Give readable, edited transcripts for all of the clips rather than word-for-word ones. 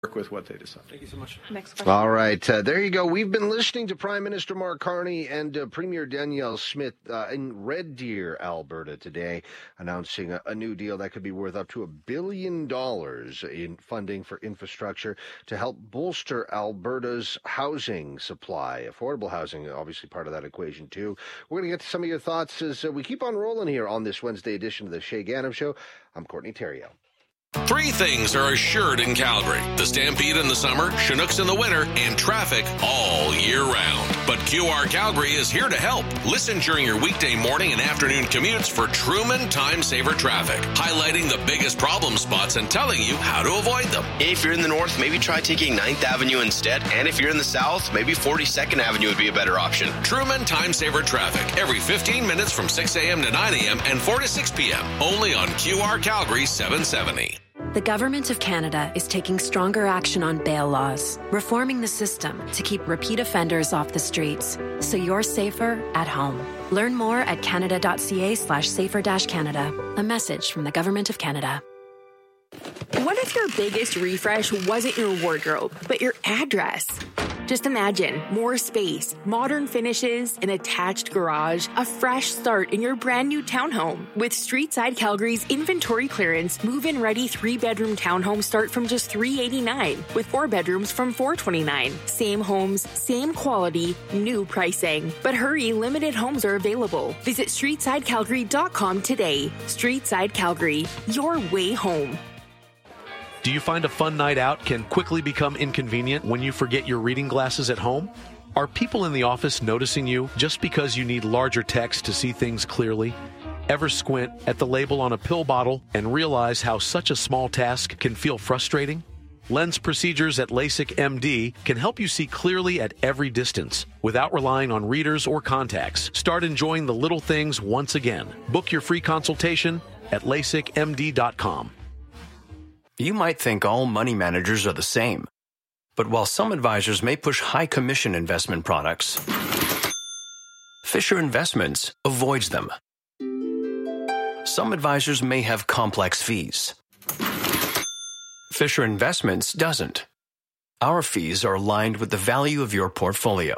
with what they decide. Thank you so much. Next question. All right. There you go. We've been listening to Prime Minister Mark Carney and Premier Danielle Smith in Red Deer, Alberta today, announcing a new deal that could be worth up to $1 billion in funding for infrastructure to help bolster Alberta's housing supply. Affordable housing, obviously part of that equation, too. We're going to get to some of your thoughts as we keep on rolling here on this Wednesday edition of the Shay Gannam Show. I'm Courtney Theriault. 3 things are assured in Calgary: the Stampede in the summer, Chinooks in the winter, and traffic all year round. But QR Calgary is here to help. Listen during your weekday morning and afternoon commutes for Truman Time Saver Traffic, highlighting the biggest problem spots and telling you how to avoid them. If you're in the north, maybe try taking 9th Avenue instead. And if you're in the south, maybe 42nd Avenue would be a better option. Truman Time Saver Traffic, every 15 minutes from 6 a.m. to 9 a.m. and 4 to 6 p.m. Only on QR Calgary 770. The Government of Canada is taking stronger action on bail laws, reforming the system to keep repeat offenders off the streets, so you're safer at home. Learn more at canada.ca/safer-canada. A message from the Government of Canada. What if your biggest refresh wasn't your wardrobe, but your address? Just imagine more space, modern finishes, an attached garage, a fresh start in your brand new townhome. With Streetside Calgary's inventory clearance, move-in ready 3-bedroom townhomes start from just $389, with 4 bedrooms from $429. Same homes, same quality, new pricing. But hurry, limited homes are available. Visit StreetsideCalgary.com today. Streetside Calgary, your way home. Do you find a fun night out can quickly become inconvenient when you forget your reading glasses at home? Are people in the office noticing you just because you need larger text to see things clearly? Ever squint at the label on a pill bottle and realize how such a small task can feel frustrating? Lens procedures at LASIK MD can help you see clearly at every distance without relying on readers or contacts. Start enjoying the little things once again. Book your free consultation at LASIKMD.com. You might think all money managers are the same. But while some advisors may push high commission investment products, Fisher Investments avoids them. Some advisors may have complex fees. Fisher Investments doesn't. Our fees are aligned with the value of your portfolio.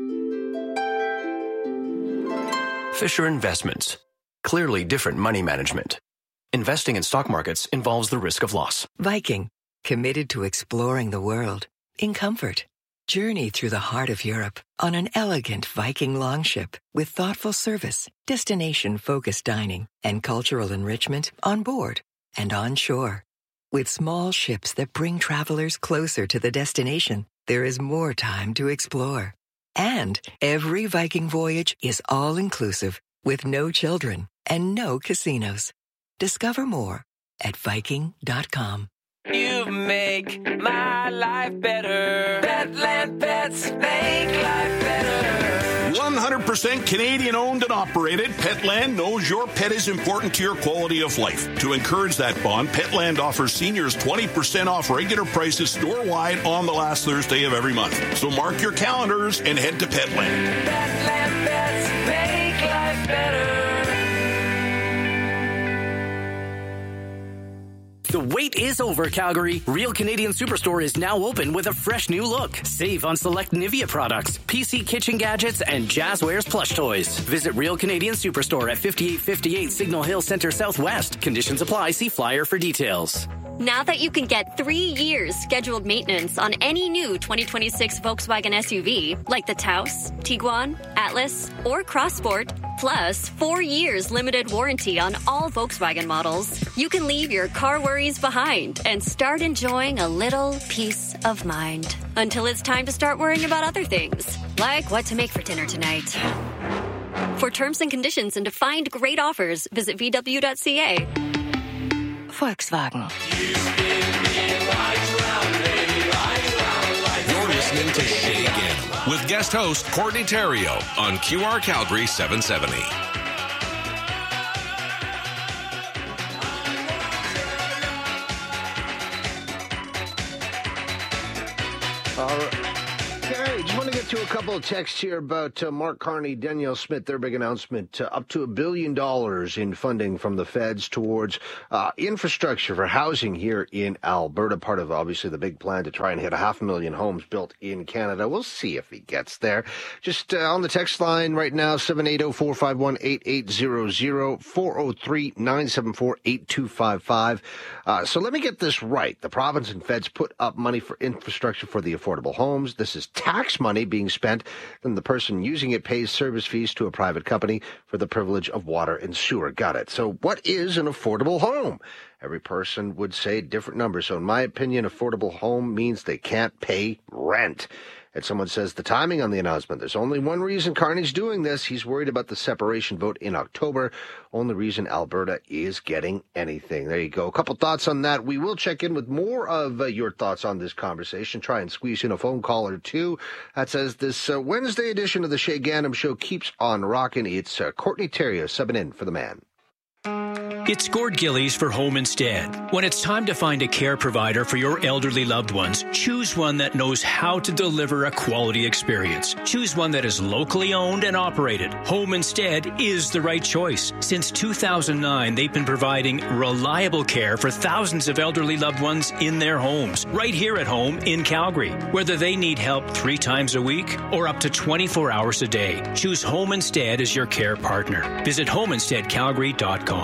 Fisher Investments. Clearly different money management. Investing in stock markets involves the risk of loss. Viking, committed to exploring the world in comfort. Journey through the heart of Europe on an elegant Viking longship with thoughtful service, destination-focused dining, and cultural enrichment on board and on shore. With small ships that bring travelers closer to the destination, there is more time to explore. And every Viking voyage is all-inclusive with no children and no casinos. Discover more at Viking.com. You make my life better. Petland Pets make life better. 100% Canadian owned and operated, Petland knows your pet is important to your quality of life. To encourage that bond, Petland offers seniors 20% off regular prices store-wide on the last Thursday of every month. So mark your calendars and head to Petland. Petland Pets make life better. The wait is over, Calgary. Real Canadian Superstore is now open with a fresh new look. Save on select Nivea products, PC kitchen gadgets, and Jazzwares plush toys. Visit Real Canadian Superstore at 5858 Signal Hill Center Southwest. Conditions apply. See flyer for details. Now that you can get 3 years scheduled maintenance on any new 2026 Volkswagen SUV, like the Taos, Tiguan, Atlas, or Crossport, plus 4 years limited warranty on all Volkswagen models, you can leave your car worries behind and start enjoying a little peace of mind. Until it's time to start worrying about other things, like what to make for dinner tonight. For terms and conditions and to find great offers, visit VW.ca. Volkswagen. You're listening to Shay Gannam with guest host Courtney Theriault on QR Calgary 770. Okay, Okay, just want to get to a couple of texts here about Mark Carney, Danielle Smith, their big announcement, up to $1 billion in funding from the feds towards infrastructure for housing here in Alberta, part of obviously the big plan to try and hit 500,000 homes built in Canada. We'll see if he gets there. Just on the text line right now, 780-451-8800, 403-974-8255. So let me get this right. The province and feds put up money for infrastructure for the affordable homes. This is tax money being spent, and the person using it pays service fees to a private company for the privilege of water and sewer. Got it. So what is an affordable home? Every person would say different numbers. So in my opinion, affordable home means they can't pay rent. And someone says the timing on the announcement. There's only one reason Carney's doing this. He's worried about the separation vote in October. Only reason Alberta is getting anything. There you go. A couple thoughts on that. We will check in with more of your thoughts on this conversation. Try and squeeze in a phone call or two. That says this Wednesday edition of the Shay Gannam Show keeps on rocking. It's Courtney Terrio subbing in for the man. It's Gord Gillies for Home Instead. When it's time to find a care provider for your elderly loved ones, choose one that knows how to deliver a quality experience. Choose one that is locally owned and operated. Home Instead is the right choice. Since 2009, they've been providing reliable care for thousands of elderly loved ones in their homes, right here at home in Calgary. Whether they need help 3 times a week or up to 24 hours a day, choose Home Instead as your care partner. Visit homeinsteadcalgary.com.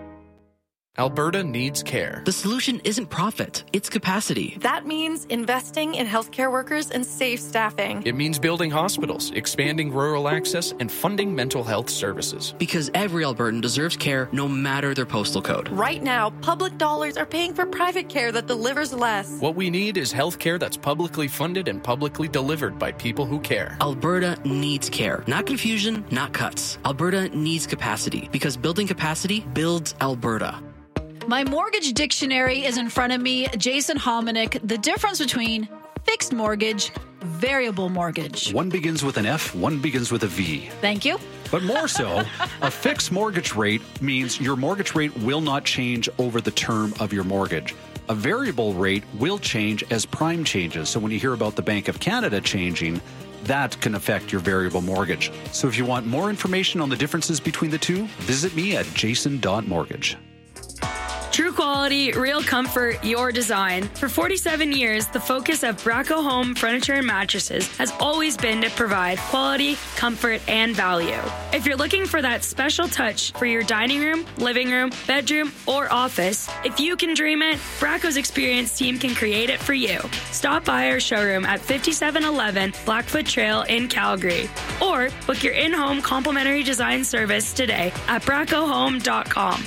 Alberta needs care. The solution isn't profit, it's capacity. That means investing in healthcare workers and safe staffing. It means building hospitals, expanding rural access, and funding mental health services. Because every Albertan deserves care no matter their postal code. Right now, public dollars are paying for private care that delivers less. What we need is health care that's publicly funded and publicly delivered by people who care. Alberta needs care. Not confusion, not cuts. Alberta needs capacity. Because building capacity builds Alberta. My mortgage dictionary is in front of me. Jason Hominick, the difference between fixed mortgage, variable mortgage. One begins with an F, one begins with a V. Thank you. But more so, a fixed mortgage rate means your mortgage rate will not change over the term of your mortgage. A variable rate will change as prime changes. So when you hear about the Bank of Canada changing, that can affect your variable mortgage. So if you want more information on the differences between the two, visit me at jason.mortgage. True quality, real comfort, your design. For 47 years, the focus of Braco Home Furniture and Mattresses has always been to provide quality, comfort, and value. If you're looking for that special touch for your dining room, living room, bedroom, or office, if you can dream it, Braco's experienced team can create it for you. Stop by our showroom at 5711 Blackfoot Trail in Calgary, or book your in-home complimentary design service today at bracohome.com.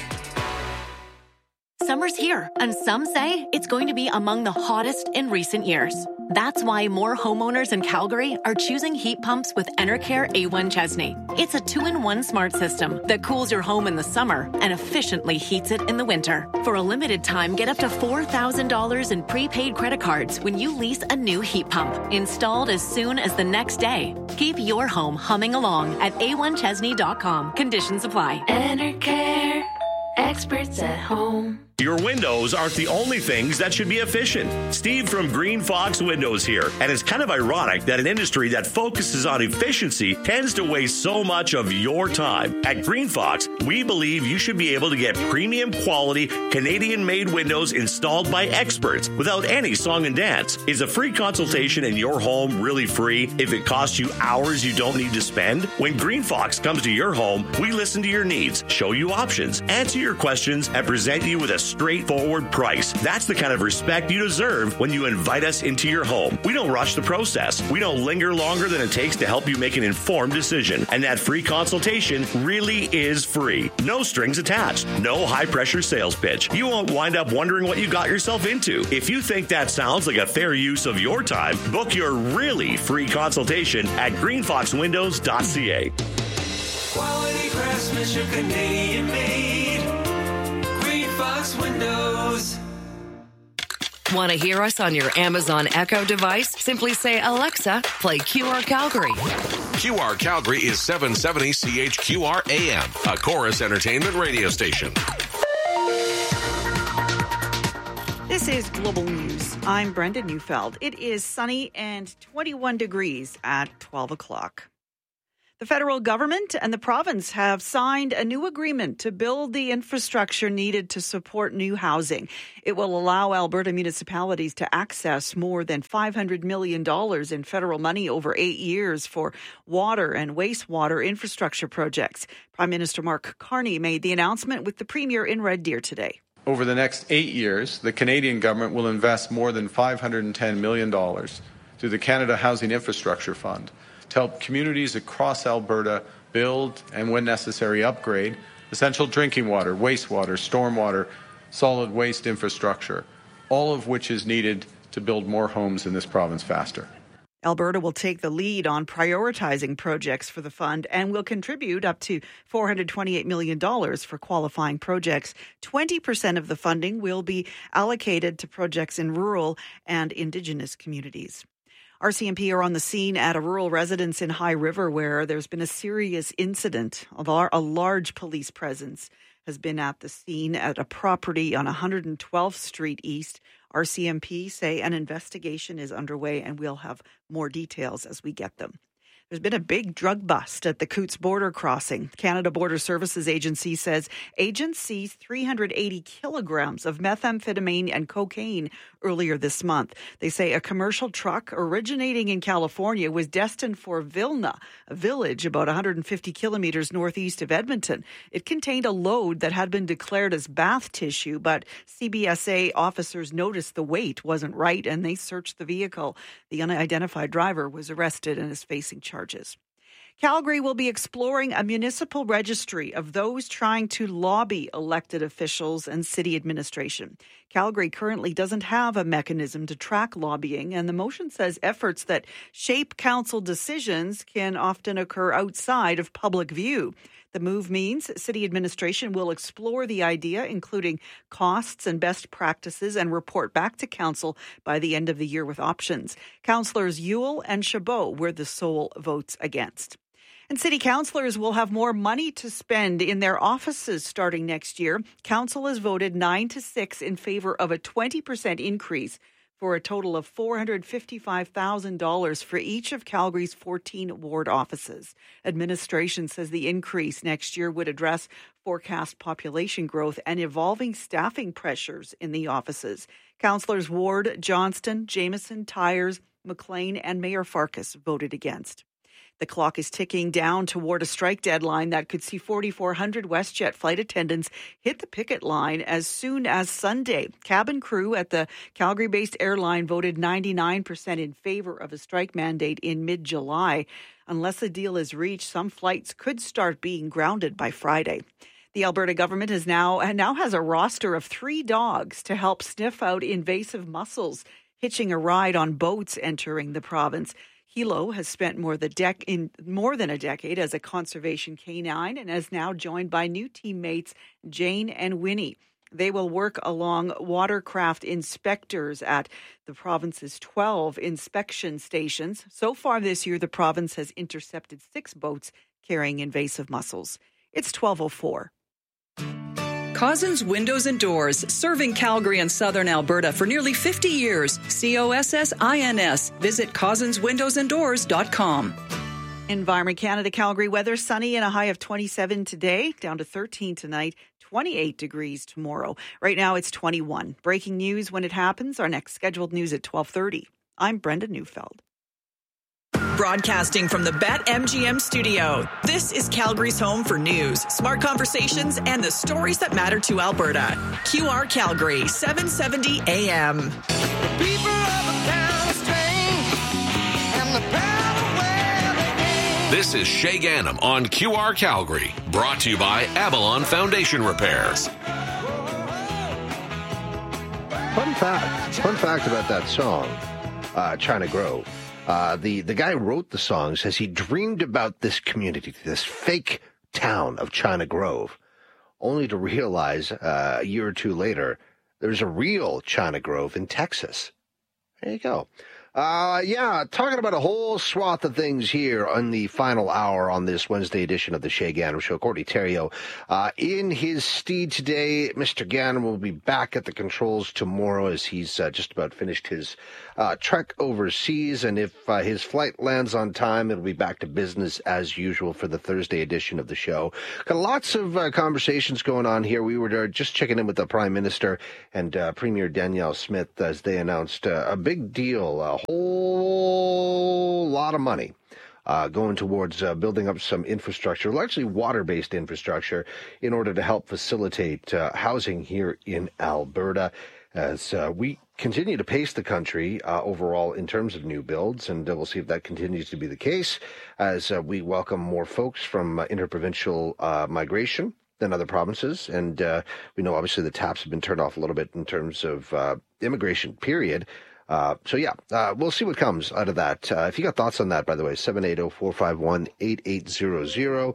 Summer's here, and some say it's going to be among the hottest in recent years. That's why more homeowners in Calgary are choosing heat pumps with Enercare A1 Chesney. It's a 2-in-1 smart system that cools your home in the summer and efficiently heats it in the winter. For a limited time, get up to $4,000 in prepaid credit cards when you lease a new heat pump, installed as soon as the next day. Keep your home humming along at a1chesney.com. Conditions apply. Enercare, experts at home. Your windows aren't the only things that should be efficient. Steve from Green Fox Windows here. And it's kind of ironic that an industry that focuses on efficiency tends to waste so much of your time. At Green Fox, we believe you should be able to get premium quality Canadian-made windows installed by experts without any song and dance. Is a free consultation in your home really free if it costs you hours you don't need to spend? When Green Fox comes to your home, we listen to your needs, show you options, answer your questions, and present you with a straightforward price. That's the kind of respect you deserve when you invite us into your home. We don't rush the process. We don't linger longer than it takes to help you make an informed decision. And that free consultation really is free. No strings attached. No high-pressure sales pitch. You won't wind up wondering what you got yourself into. If you think that sounds like a fair use of your time, book your really free consultation at greenfoxwindows.ca. Quality craftsmanship, Canadian made. Fox Windows. Want to hear us on your Amazon Echo device? Simply say, Alexa, play QR Calgary. QR Calgary is 770 CHQR AM, a Chorus Entertainment radio station. This is Global News. I'm Brenda Neufeld. It is sunny and 21 degrees at 12 o'clock. The federal government and the province have signed a new agreement to build the infrastructure needed to support new housing. It will allow Alberta municipalities to access more than $500 million in federal money over 8 years for water and wastewater infrastructure projects. Prime Minister Mark Carney made the announcement with the Premier in Red Deer today. Over the next 8 years, the Canadian government will invest more than $510 million through the Canada Housing Infrastructure Fund to help communities across Alberta build and, when necessary, upgrade essential drinking water, wastewater, stormwater, solid waste infrastructure, all of which is needed to build more homes in this province faster. Alberta will take the lead on prioritizing projects for the fund and will contribute up to $428 million for qualifying projects. 20% of the funding will be allocated to projects in rural and Indigenous communities. RCMP are on the scene at a rural residence in High River where there's been a serious incident. A large police presence has been at the scene at a property on 112th Street East. RCMP say an investigation is underway and we'll have more details as we get them. There's been a big drug bust at the Coots border crossing. Canada Border Services Agency says agents seized 380 kilograms of methamphetamine and cocaine earlier this month. They say a commercial truck originating in California was destined for Vilna, a village about 150 kilometers northeast of Edmonton. It contained a load that had been declared as bath tissue, but CBSA officers noticed the weight wasn't right and they searched the vehicle. The unidentified driver was arrested and is facing charges. Calgary will be exploring a municipal registry of those trying to lobby elected officials and city administration. Calgary currently doesn't have a mechanism to track lobbying, and the motion says efforts that shape council decisions can often occur outside of public view. The move means city administration will explore the idea, including costs and best practices, and report back to council by the end of the year with options. Councillors Ewell and Chabot were the sole votes against. And city councillors will have more money to spend in their offices starting next year. Council has voted 9-6 in favor of a 20% increase for a total of $455,000 for each of Calgary's 14 ward offices. Administration says the increase next year would address forecast population growth and evolving staffing pressures in the offices. Councillors Ward, Johnston, Jameson, Tyers, McLean and Mayor Farkas voted against. The clock is ticking down toward a strike deadline that could see 4,400 WestJet flight attendants hit the picket line as soon as Sunday. Cabin crew at the Calgary-based airline voted 99% in favor of a strike mandate in mid-July. Unless a deal is reached, some flights could start being grounded by Friday. The Alberta government now has a roster of 3 dogs to help sniff out invasive mussels, hitching a ride on boats entering the province. Hilo has spent more than a decade as a conservation canine and is now joined by new teammates Jane and Winnie. They will work along watercraft inspectors at the province's 12 inspection stations. So far this year, the province has intercepted 6 boats carrying invasive mussels. It's 12:04. Cozzens Windows and Doors, serving Calgary and southern Alberta for nearly 50 years. COSSINS. Visit CozzensWindowsandDoors.com. Environment Canada, Calgary weather, sunny and a high of 27 today, down to 13 tonight, 28 degrees tomorrow. Right now it's 21. Breaking news when it happens. Our next scheduled news at 12:30. I'm Brenda Neufeld. Broadcasting from the BetMGM studio, this is Calgary's home for news, smart conversations, and the stories that matter to Alberta. QR Calgary, 770 AM. People of the town strange, and the power where they gain. This is Shay Ganem on QR Calgary, brought to you by Avalon Foundation Repairs. Fun fact about that song, China Grove. The guy who wrote the song says he dreamed about this community, this fake town of China Grove, only to realize a year or two later there's a real China Grove in Texas. There you go. Talking about a whole swath of things here on the final hour on this Wednesday edition of the Shay Gannon Show. Courtney Theriault in his steed today. Mr. Gannon will be back at the controls tomorrow as he's just about finished his trek overseas. And if his flight lands on time, it'll be back to business as usual for the Thursday edition of the show. Got lots of conversations going on here. We were just checking in with the Prime Minister and Premier Danielle Smith as they announced a big deal, a whole lot of money going towards building up some infrastructure, largely water-based infrastructure, in order to help facilitate housing here in Alberta as we continue to pace the country overall in terms of new builds, and we'll see if that continues to be the case as we welcome more folks from interprovincial migration than other provinces. And we know obviously the taps have been turned off a little bit in terms of immigration, period. We'll see what comes out of that. If you got thoughts on that, by the way, 780-451-8800,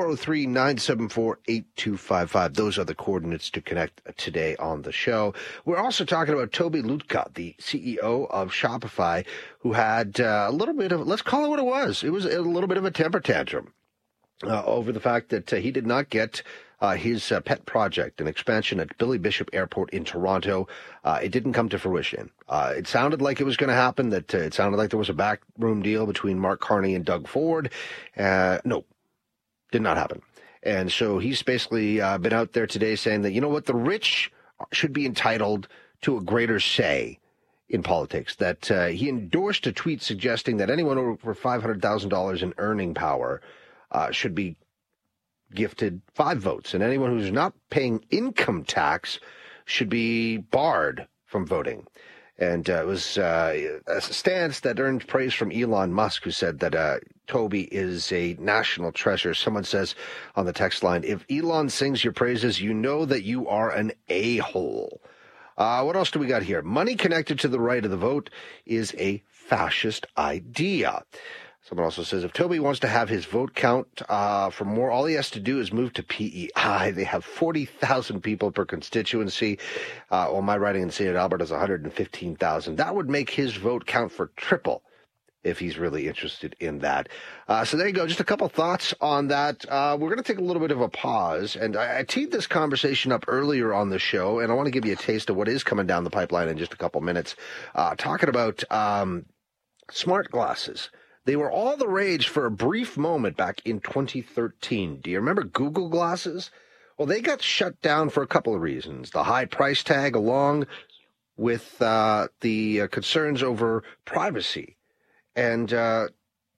403-974-8255. Those are the coordinates to connect today on the show. We're also talking about Toby Lutka, the CEO of Shopify, who had a little bit of, let's call it what it was. It was a little bit of a temper tantrum over the fact that he did not get his pet project, an expansion at Billy Bishop Airport in Toronto. It didn't come to fruition. It sounded like it was going to happen, that it sounded like there was a backroom deal between Mark Carney and Doug Ford. No, did not happen. And so he's basically been out there today saying that, you know what, the rich should be entitled to a greater say in politics, that he endorsed a tweet suggesting that anyone over $500,000 in earning power should be gifted 5 votes, and anyone who's not paying income tax should be barred from voting. And it was a stance that earned praise from Elon Musk, who said that Toby is a national treasure. Someone says on the text line, if Elon sings your praises, you know that you are an a-hole. What else do we got here? Money connected to the right of the vote is a fascist idea. Someone also says, if Toby wants to have his vote count for more, all he has to do is move to PEI. They have 40,000 people per constituency, while my riding in St. Albert is 115,000. That would make his vote count for triple if he's really interested in that. So there you go. Just a couple thoughts on that. We're going to take a little bit of a pause, and I teed this conversation up earlier on the show, and I want to give you a taste of what is coming down the pipeline in just a couple minutes, talking about smart glasses. They were all the rage for a brief moment back in 2013. Do you remember Google Glasses? Well, they got shut down for a couple of reasons. The high price tag along with the concerns over privacy. And, it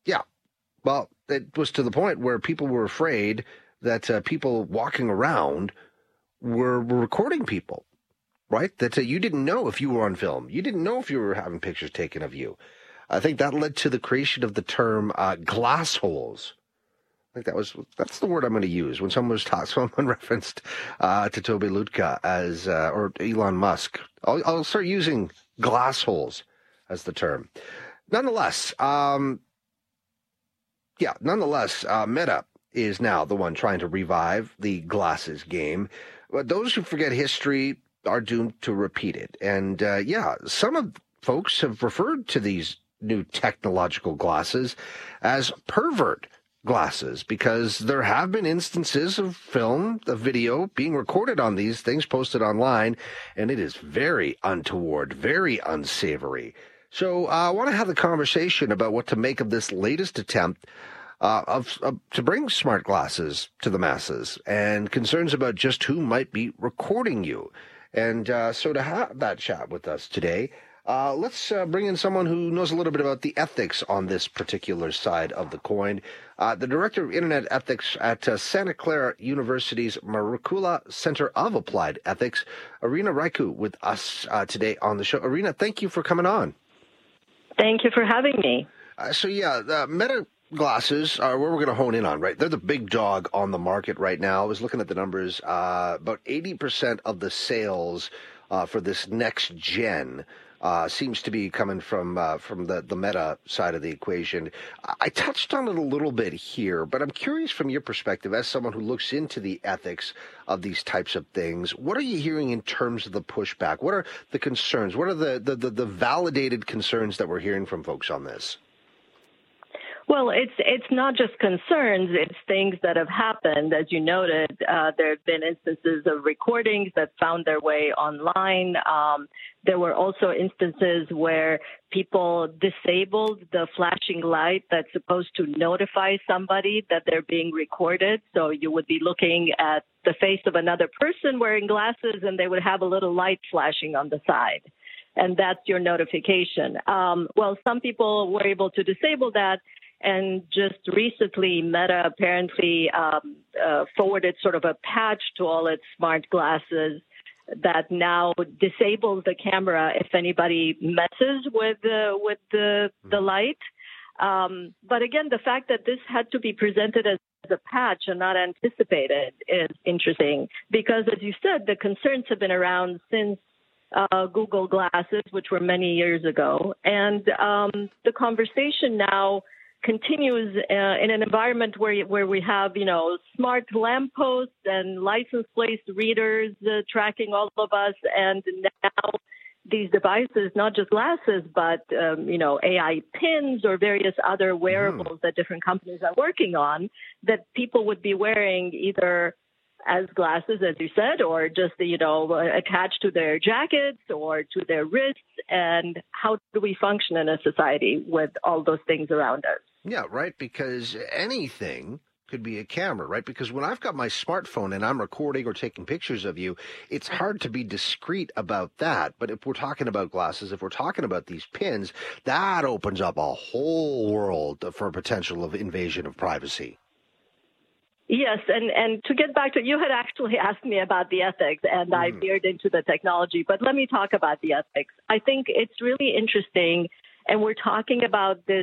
was to the point where people were afraid that people walking around were recording people, right? That you didn't know if you were on film. You didn't know if you were having pictures taken of you. I think that led to the creation of the term glass holes. I think that's the word I'm going to use when someone referenced to Toby Lutka as or Elon Musk. I'll start using glass holes as the term. Nonetheless, Meta is now the one trying to revive the glasses game. But those who forget history are doomed to repeat it. And some of folks have referred to these new technological glasses as pervert glasses because there have been instances of video being recorded on these things, posted online, and it is very untoward, very unsavory. So I want to have the conversation about what to make of this latest attempt to bring smart glasses to the masses and concerns about just who might be recording you. And so to have that chat with us today, let's bring in someone who knows a little bit about the ethics on this particular side of the coin. The Director of Internet Ethics at Santa Clara University's Marukula Center of Applied Ethics, Irina Raiku, with us today on the show. Irina, thank you for coming on. Thank you for having me. The Meta glasses are where we're going to hone in on, right? They're the big dog on the market right now. I was looking at the numbers. About 80% of the sales for this next gen seems to be coming from the Meta side of the equation. I touched on it a little bit here, but I'm curious from your perspective, as someone who looks into the ethics of these types of things, what are you hearing in terms of the pushback? What are the concerns? What are the validated concerns that we're hearing from folks on this? Well, it's not just concerns, it's things that have happened. As you noted, there have been instances of recordings that found their way online. There were also instances where people disabled the flashing light that's supposed to notify somebody that they're being recorded. So you would be looking at the face of another person wearing glasses, and they would have a little light flashing on the side. And that's your notification. Well, some people were able to disable that. And just recently, Meta apparently forwarded sort of a patch to all its smart glasses that now disables the camera if anybody messes with the light. But again, the fact that this had to be presented as a patch and not anticipated is interesting because, as you said, the concerns have been around since Google Glasses, which were many years ago. And the conversation now continues in an environment where we have, smart lampposts and license plate readers tracking all of us. And now these devices, not just glasses, but, AI pins or various other wearables that different companies are working on that people would be wearing either as glasses, as you said, or just, attached to their jackets or to their wrists. And how do we function in a society with all those things around us? Yeah, right, because anything could be a camera, right? Because when I've got my smartphone and I'm recording or taking pictures of you, it's hard to be discreet about that. But if we're talking about glasses, if we're talking about these pins, that opens up a whole world for potential of invasion of privacy. Yes, and to get back to, you had actually asked me about the ethics, and I veered into the technology, but let me talk about the ethics. I think it's really interesting, and we're talking about this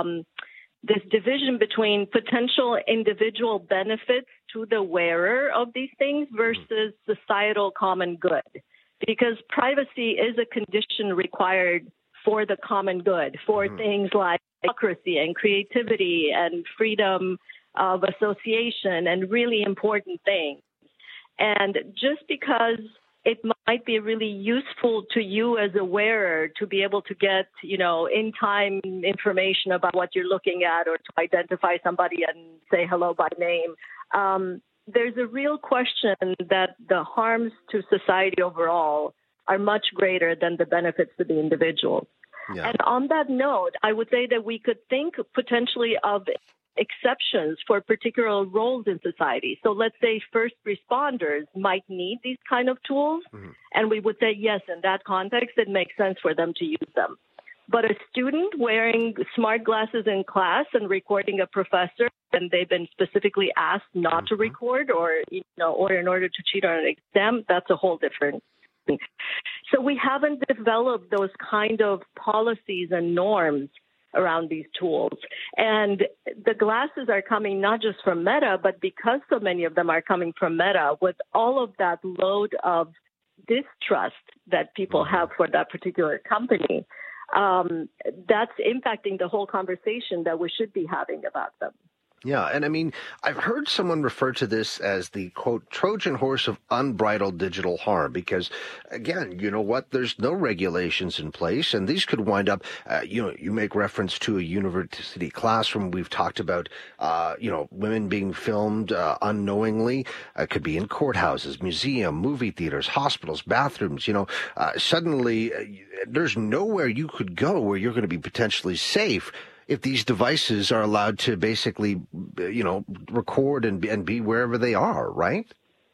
this division between potential individual benefits to the wearer of these things versus societal common good, because privacy is a condition required for the common good, for things like democracy and creativity and freedom of association and really important things. And just because it might be really useful to you as a wearer to be able to get, in-time information about what you're looking at or to identify somebody and say hello by name, there's a real question that the harms to society overall are much greater than the benefits to the individual. Yeah. And on that note, I would say that we could think potentially of exceptions for particular roles in society. So let's say first responders might need these kind of tools, and we would say, yes, in that context, it makes sense for them to use them. But a student wearing smart glasses in class and recording a professor, and they've been specifically asked not to record or in order to cheat on an exam, that's a whole different thing. So we haven't developed those kind of policies and norms around these tools. And the glasses are coming not just from Meta, but because so many of them are coming from Meta, with all of that load of distrust that people have for that particular company, that's impacting the whole conversation that we should be having about them. Yeah, and I mean, I've heard someone refer to this as the, quote, Trojan horse of unbridled digital harm, because, again, you know what, there's no regulations in place, and these could wind up, you make reference to a university classroom. We've talked about, women being filmed unknowingly. It could be in courthouses, museum, movie theaters, hospitals, bathrooms. Suddenly, there's nowhere you could go where you're going to be potentially safe if these devices are allowed to basically, record and be wherever they are, right?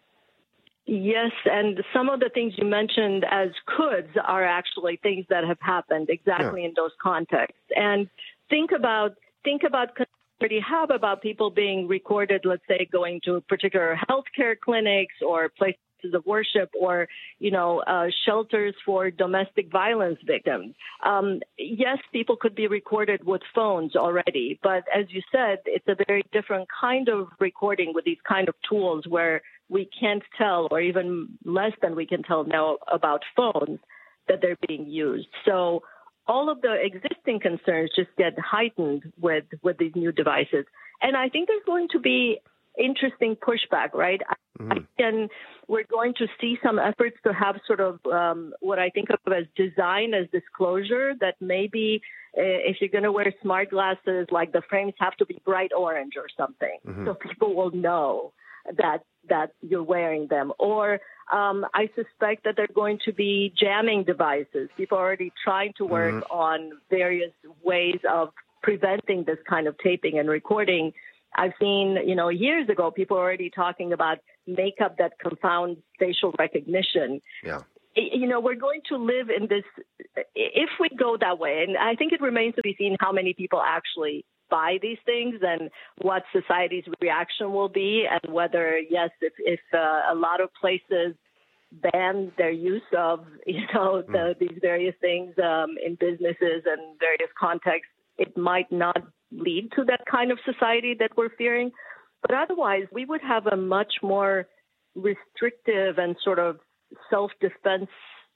Yes, and some of the things you mentioned as coulds are actually things that have happened exactly in those contexts. And think about already have about people being recorded, let's say, going to particular healthcare clinics or places of worship or, shelters for domestic violence victims. Yes, people could be recorded with phones already, but as you said, it's a very different kind of recording with these kind of tools where we can't tell, or even less than we can tell now about phones, that they're being used. So all of the existing concerns just get heightened with these new devices. And I think there's going to be interesting pushback, right? And we're going to see some efforts to have sort of what I think of as design as disclosure, that maybe if you're going to wear smart glasses, like the frames have to be bright orange or something, so people will know that you're wearing them. Or I suspect that they're going to be jamming devices. People are already trying to work on various ways of preventing this kind of taping and recording. I've seen, years ago, people already talking about makeup that confounds facial recognition. Yeah. We're going to live in this, if we go that way, and I think it remains to be seen how many people actually buy these things and what society's reaction will be, and whether, yes, if a lot of places ban their use of, these various things in businesses and various contexts, it might not lead to that kind of society that we're fearing. But otherwise, we would have a much more restrictive and sort of self-defense,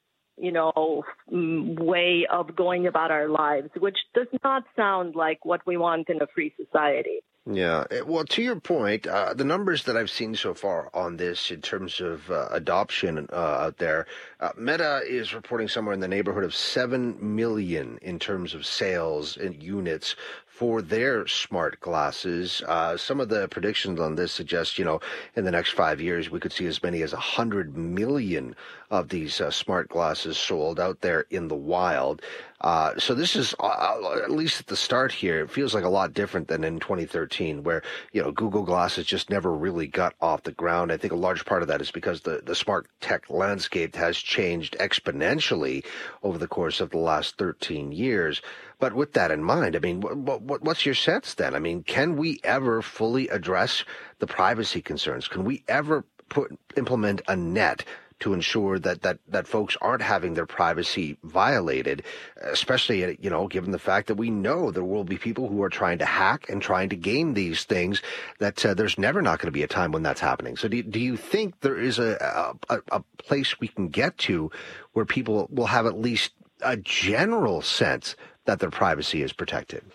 way of going about our lives, which does not sound like what we want in a free society. Yeah. Well, to your point, the numbers that I've seen so far on this in terms of adoption out there, Meta is reporting somewhere in the neighborhood of 7 million in terms of sales and units for their smart glasses. Some of the predictions on this suggest, in the next 5 years, we could see as many as 100 million of these smart glasses sold out there in the wild. So this is, at least at the start here, it feels like a lot different than in 2013, where, Google Glasses just never really got off the ground. I think a large part of that is because the smart tech landscape has changed exponentially over the course of the last 13 years. But with that in mind, I mean, what's your sense then? I mean, can we ever fully address the privacy concerns? Can we ever implement a net to ensure that folks aren't having their privacy violated, especially, given the fact that we know there will be people who are trying to hack and trying to gain these things, that there's never not going to be a time when that's happening. So do you think there is a place we can get to where people will have at least a general sense that their privacy is protected?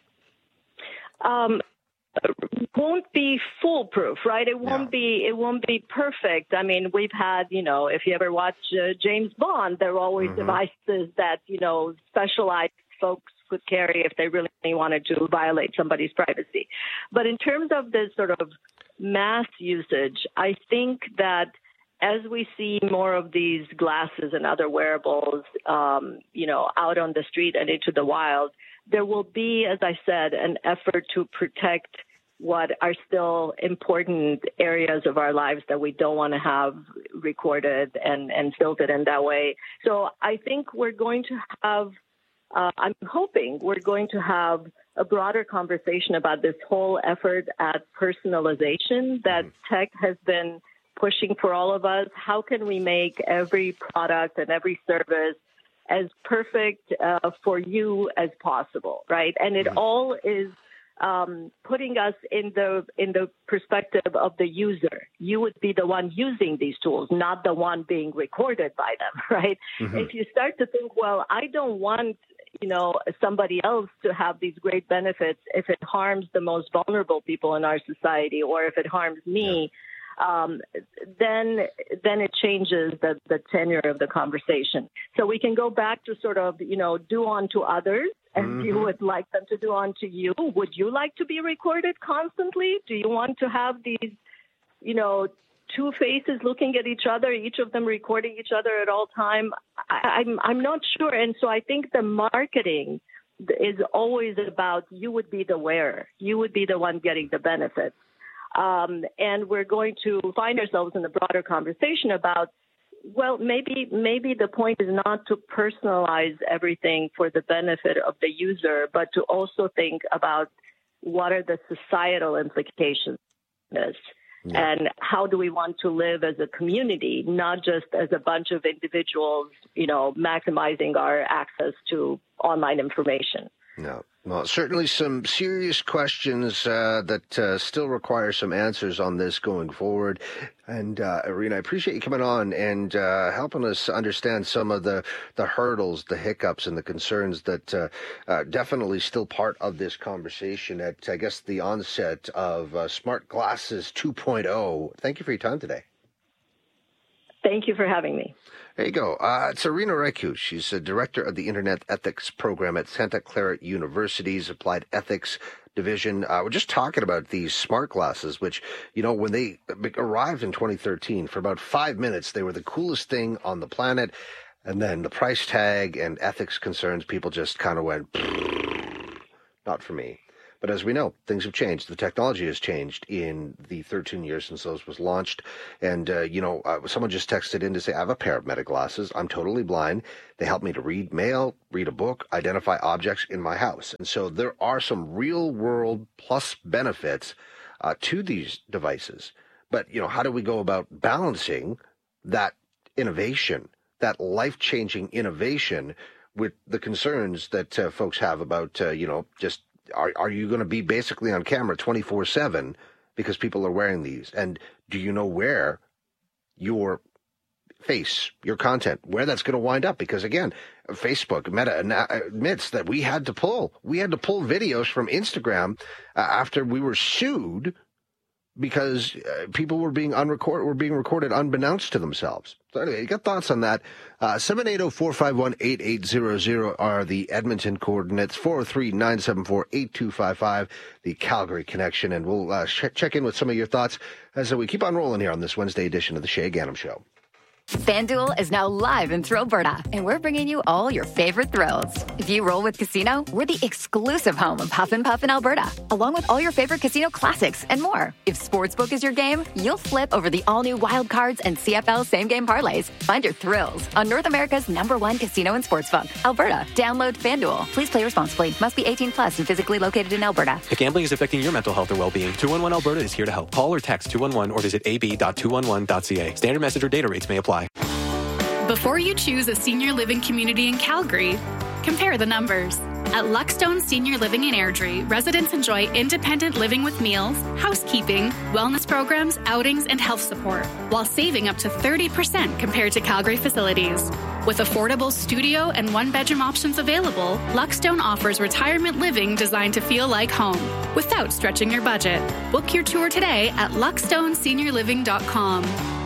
Won't be foolproof, right? It won't be perfect. I mean, we've had, if you ever watch James Bond, there are always devices that, specialized folks could carry if they really wanted to violate somebody's privacy. But in terms of this sort of mass usage, I think that as we see more of these glasses and other wearables, out on the street and into the wild, there will be, as I said, an effort to protect what are still important areas of our lives that we don't want to have recorded and filtered in that way. So I think we're going to have, I'm hoping we're going to have a broader conversation about this whole effort at personalization that tech has been pushing for all of us. How can we make every product and every service as perfect for you as possible, right? And it all is putting us in the perspective of the user. You would be the one using these tools, not the one being recorded by them, right? If you start to think, well, I don't want somebody else to have these great benefits if it harms the most vulnerable people in our society, or if it harms me, then it changes the tenor of the conversation. So we can go back to sort of, do unto others as you would like them to do unto you. Would you like to be recorded constantly? Do you want to have these, two faces looking at each other, each of them recording each other at all time? I'm not sure. And so I think the marketing is always about you would be the wearer. You would be the one getting the benefits. And we're going to find ourselves in a broader conversation about, well, maybe the point is not to personalize everything for the benefit of the user, but to also think about what are the societal implications of this. And how do we want to live as a community, not just as a bunch of individuals, maximizing our access to online information. No, Well, certainly some serious questions that still require some answers on this going forward. And Irina, I appreciate you coming on and helping us understand some of the hurdles, the hiccups, and the concerns that definitely still part of this conversation at, I guess, the onset of Smart Glasses 2.0. Thank you for your time today. Thank you for having me. There you go. It's Irina Raicu. She's a director of the Internet Ethics Program at Santa Clara University's Applied Ethics Division. We're just talking about these smart glasses, which, you know, when they arrived in 2013, for about 5 minutes, they were the coolest thing on the planet. And then the price tag and ethics concerns, people just kind of went, not for me. But as we know, things have changed. The technology has changed in the 13 years since those was launched. And, someone just texted in to say, I have a pair of Meta glasses. I'm totally blind. They help me to read mail, read a book, identify objects in my house. And so there are some real world plus benefits to these devices. But, how do we go about balancing that innovation, that life-changing innovation with the concerns that folks have about, just Are you going to be basically on camera 24/7 because people are wearing these? And do you know where your face, your content, where that's going to wind up? Because again, Facebook, Meta admits that we had to pull videos from Instagram after we were sued because people were being recorded unbeknownst to themselves. So anyway, you got thoughts on that? 780-451-8800 are the Edmonton coordinates, 403-974-8255, the Calgary connection, and we'll check in with some of your thoughts as we keep on rolling here on this Wednesday edition of the Shay Ganem Show. FanDuel is now live in Thrillberta, and we're bringing you all your favorite thrills. If you roll with Casino, we're the exclusive home of Huff and Puff in Alberta, along with all your favorite casino classics and more. If Sportsbook is your game, you'll flip over the all-new Wild Cards and CFL same-game parlays. Find your thrills on North America's #1 casino and sportsbook, Alberta. Download FanDuel. Please play responsibly. Must be 18 plus and physically located in Alberta. If gambling is affecting your mental health or well-being, 211 Alberta is here to help. Call or text 211 or visit ab.211.ca. Standard message or data rates may apply. Before you choose a senior living community in Calgary, compare the numbers. At Luckstone Senior Living in Airdrie, residents enjoy independent living with meals, housekeeping, wellness programs, outings, and health support, while saving up to 30% compared to Calgary facilities. With affordable studio and one-bedroom options available, Luckstone offers retirement living designed to feel like home, without stretching your budget. Book your tour today at luckstoneseniorliving.com.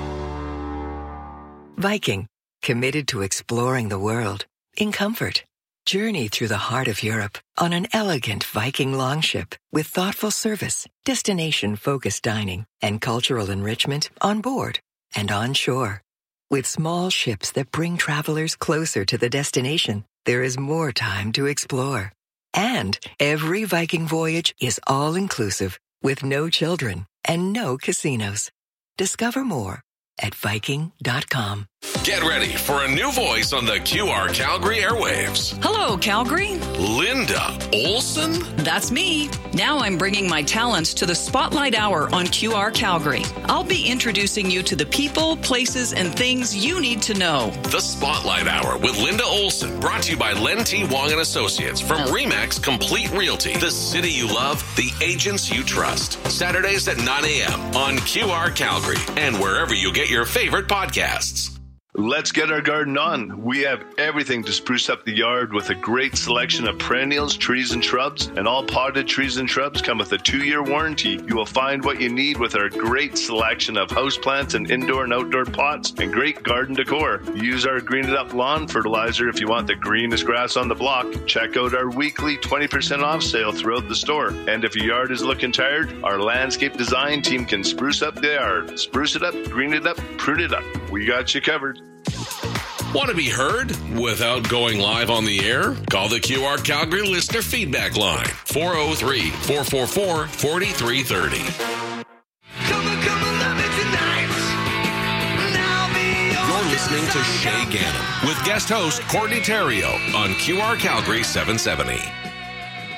Viking, committed to exploring the world in comfort. Journey through the heart of Europe on an elegant Viking longship with thoughtful service, destination-focused dining, and cultural enrichment on board and on shore. With small ships that bring travelers closer to the destination, there is more time to explore. And every Viking voyage is all-inclusive with no children and no casinos. Discover more at Viking.com. Get ready for a new voice on the QR Calgary airwaves. Hello, Calgary. Linda Olson? That's me. Now I'm bringing my talents to the Spotlight Hour on QR Calgary. I'll be introducing you to the people, places, and things you need to know. The Spotlight Hour with Linda Olson, brought to you by Len T. Wong and Associates from RE/MAX Complete Realty. The city you love, the agents you trust. Saturdays at 9 a.m. on QR Calgary and wherever you get your favorite podcasts. Let's get our garden on. We have everything to spruce up the yard with a great selection of perennials, trees, and shrubs. And all potted trees and shrubs come with a 2-year warranty. You will find what you need with our great selection of houseplants and indoor and outdoor pots and great garden decor. Use our Green It Up lawn fertilizer if you want the greenest grass on the block. Check out our weekly 20% off sale throughout the store. And if your yard is looking tired, our landscape design team can spruce up the yard. Spruce it up, green it up, prune it up. We got you covered. Want to be heard without going live on the air? Call the QR Calgary listener feedback line, 403-444-4330. You're listening to Shay Ganem with guest host Courtney Theriault on QR Calgary 770.